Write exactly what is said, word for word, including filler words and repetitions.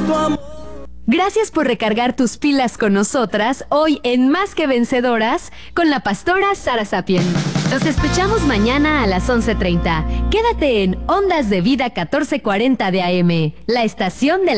tu amor. Gracias por recargar tus pilas con nosotras hoy en Más que Vencedoras con la pastora Sara Sapien. Nos escuchamos mañana a las once treinta. Quédate en Ondas de Vida catorce cuarenta de A M, la estación de